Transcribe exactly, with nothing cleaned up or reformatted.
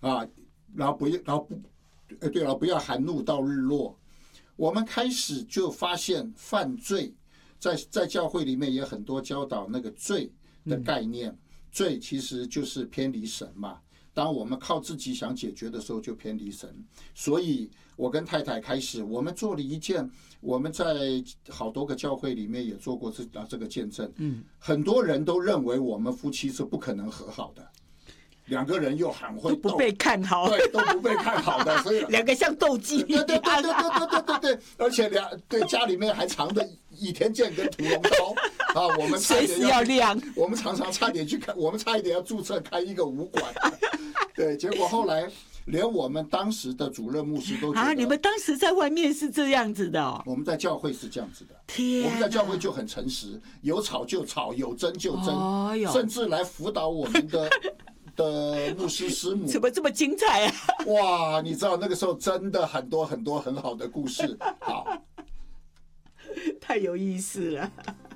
啊，然后不要，然后不，呃，对了，不要含怒到日落。我们开始就发现犯罪，在在教会里面也很多教导那个罪的概念，嗯、罪其实就是偏离神嘛。当我们靠自己想解决的时候，就偏离神。所以我跟太太开始，我们做了一件，我们在好多个教会里面也做过这这个见证。嗯，很多人都认为我们夫妻是不可能和好的。两个人又很会斗， 都不被看好， 对，都不被看好的，所以两个像斗鸡， 对对对对对对对对，而且两对家里面还藏着倚天剑跟屠龙刀啊，我们随时要亮， 我们常常差点去看，我们差一点要注册开一个武馆，对，结果后来连我们当时的主任牧师都觉得啊，你们当时在外面是这样子的、哦， 我们在教会是这样子的， 天、啊， 我们在教会就很诚实，有吵就吵，有争就争， 哦、 甚至来辅导我们的。的牧师师母怎么这么精彩啊？ 哇，你知道那个时候真的很多很多很好的故事，好， 太有意思了。